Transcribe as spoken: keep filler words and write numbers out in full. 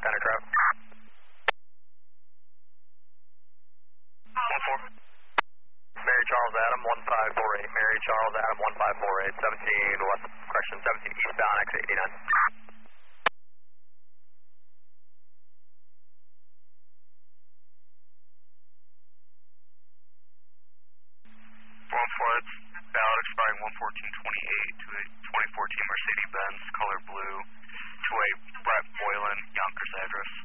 center crab. one four. Mary Charles Adam, one five four eight. Mary Charles Adam, one five four eight. seventeen west, correction, seventeen eastbound, X eighty-nine. one four, it's valid expiring one fourteen twenty-eight to a twenty fourteen Mercedes-Benz, color blue, to a Brett Boylan, Yonkers address.